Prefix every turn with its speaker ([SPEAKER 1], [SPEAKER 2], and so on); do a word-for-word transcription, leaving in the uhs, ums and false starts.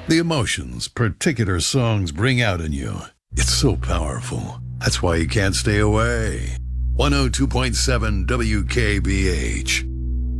[SPEAKER 1] The emotions particular songs bring out in you. It's so powerful. That's why you can't stay away. one oh two point seven W K B H.